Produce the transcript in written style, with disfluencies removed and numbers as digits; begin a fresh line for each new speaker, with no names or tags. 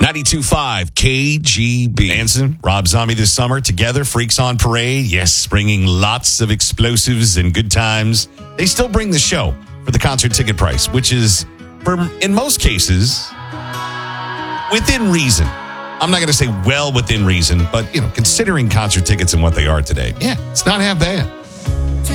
92.5 KGB. Anson, Rob Zombie this summer. Together, Freaks on Parade. Yes, bringing lots of explosives and good times. They still bring the show for the concert ticket price, which is, in most cases, within reason. I'm not going to say well within reason, but, considering concert tickets and what they are today, yeah, it's not half bad.